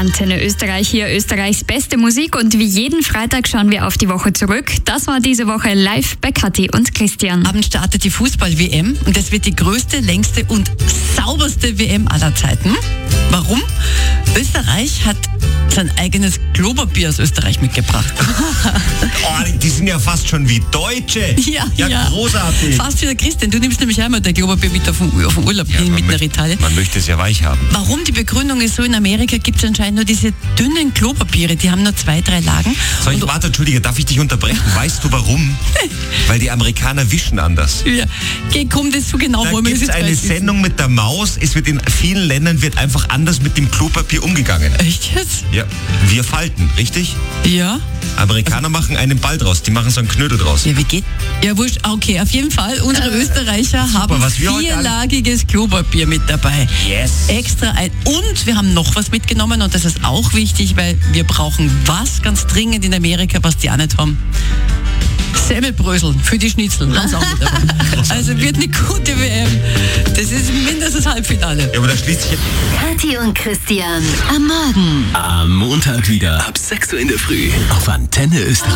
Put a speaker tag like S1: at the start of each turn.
S1: Antenne Österreich, hier Österreichs beste Musik, und wie jeden Freitag schauen wir auf die Woche zurück. Das war diese Woche live bei Kathi und Christian.
S2: Abend startet die Fußball-WM und das wird die größte, längste und sauberste WM aller Zeiten. Warum? Österreich hat sein eigenes Klopapier aus Österreich mitgebracht.
S3: Oh, die sind ja fast schon wie Deutsche. Ja, großartig.
S2: Fast wie der Christian. Du nimmst nämlich einmal dein Klopapier mit auf den Urlaub mit nach Italien.
S3: Man möchte es ja weich haben.
S2: Warum? Die Begründung ist so, in Amerika gibt es anscheinend nur diese dünnen Klopapiere, die haben nur 2-3 Lagen.
S3: Warte, Entschuldige, darf ich dich unterbrechen? Weißt du warum? Weil die Amerikaner wischen anders.
S2: Ja, komm, das so genau.
S3: Da gibt es eine Sendung mit der Maus. Es wird in vielen Ländern einfach anders mit dem Klopapier umgegangen.
S2: Echt jetzt?
S3: Ja, wir falten, richtig?
S2: Ja.
S3: Amerikaner machen einen Ball draus, die machen so einen Knödel draus.
S2: Ja, wie geht? Ja, wurscht. Okay, auf jeden Fall, unsere Österreicher haben vierlagiges Klopapier mit dabei.
S3: Yes.
S2: Extra ein. Und wir haben noch was mitgenommen, und das ist auch wichtig, weil wir brauchen was ganz dringend in Amerika, was die auch nicht haben. Semmelbrösel für die Schnitzel. Ganz auch mit dabei. Also wird eine gute WM. Das ist mindestens Halbfinale.
S3: Ja, aber da schließt sich jetzt...
S4: Kathi und Christian am Morgen.
S5: Am Montag wieder ab 6 Uhr in der Früh auf Antenne Österreich.